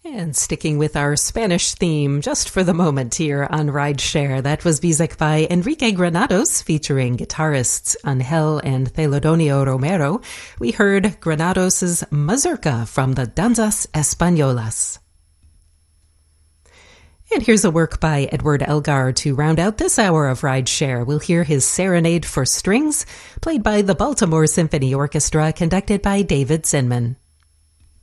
And sticking with our Spanish theme just for the moment here on Rideshare, that was music by Enrique Granados featuring guitarists Angel and Celodonio Romero. We heard Granados' Mazurka from the Danzas Españolas. And here's a work by Edward Elgar to round out this hour of Rideshare. We'll hear his Serenade for Strings, played by the Baltimore Symphony Orchestra, conducted by David Zinman.